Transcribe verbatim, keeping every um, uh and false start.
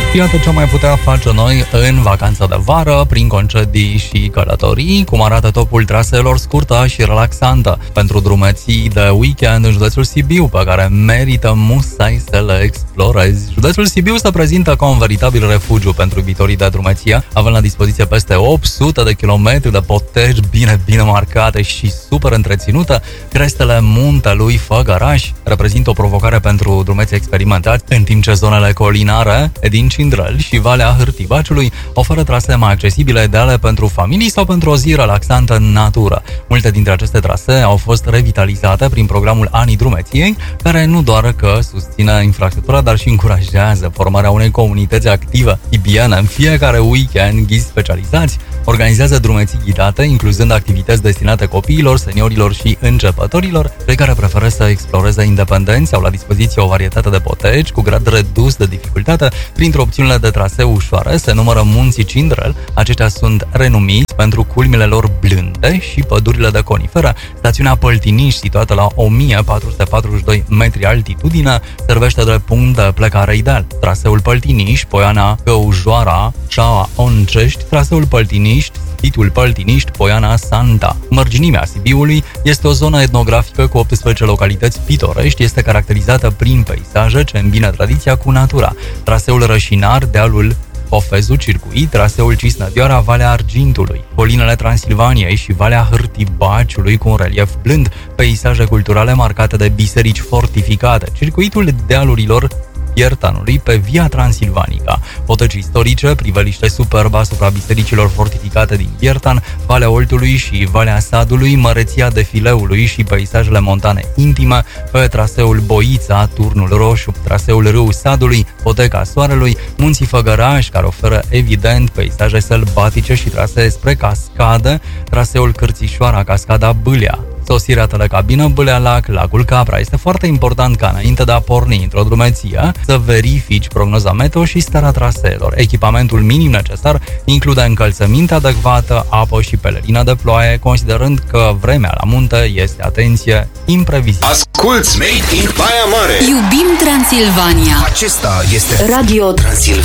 Iată ce am mai putea face noi în vacanța de vară, prin concedii și călătorii, cum arată topul traseelor scurtă și relaxantă pentru drumeții de weekend în județul Sibiu, pe care merită musai să le explorezi. Județul Sibiu se prezintă ca un veritabil refugiu pentru iubitorii de drumeție, având la dispoziție peste opt sute de kilometri de poteci bine, bine marcate și super întreținută. Crestele muntelui Făgăraș reprezintă o provocare pentru drumeții experimentați, în timp ce zonele colinare din Cindrel și Valea Hârtibaciului oferă trasee mai accesibile, ideale pentru familii sau pentru o zi relaxantă în natură. Multe dintre aceste trasee au fost revitalizate prin programul Anii Drumeției, care nu doar că susține infrastructura, dar și încurajează formarea unei comunități active. Ibiene, în fiecare weekend, ghizi specializați organizează drumeții ghidate, incluzând activități destinate copiilor, seniorilor și începătorilor. Cei care preferă să exploreze independenți au la dispoziție o varietate de poteci cu grad redus de dificultate. Printre opțiunile de traseu ușoare se numără munții Cindrel. Aceștia sunt renumiți pentru culmile lor blânde și pădurile de coniferă. Stațiunea Păltiniș, situată la o mie patru sute patruzeci și doi metri altitudine, servește de punct de plecare ideal. Traseul Păltiniș, Poiana Căujoara, Șaua Oncești, traseul Păltiniș, Spitul Păltiniști, Poiana Santa. Mărginimea Sibiului este o zonă etnografică cu optsprezece localități pitorești, este caracterizată prin peisaje ce îmbină tradiția cu natura. Traseul Rășinar, dealul Pofezu Circuit, traseul Cisnădioara, Valea Argintului, colinele Transilvaniei și Valea Hârtibaciului cu un relief blând, peisaje culturale marcate de biserici fortificate, circuitul dealurilor Iertanului pe Via Transilvanica, poteci istorice, priveliște superbă asupra bisericilor fortificate din Iertan, Valea Oltului și Valea Sadului, măreția defileului și peisajele montane intime pe traseul Boița, Turnul Roșu, traseul Râul Sadului, Poteca Soarelui, munții Făgăraș, care oferă evident peisaje sălbatice și trasee spre cascade, traseul Cârțișoara, Cascada Bâlea, sosirea telecabină Bâlea Lac, Lacul Capra. Este foarte important ca înainte de a porni într-o drumeție să verifici prognoza meteo și starea traseelor. Echipamentul minim necesar include încălțăminte adecvată, apă și pelerină de ploaie, considerând că vremea la munte este, atenție, imprevizibilă. Asculți Made in Baia Mare! Iubim Transilvania! Acesta este Radio Transilvania.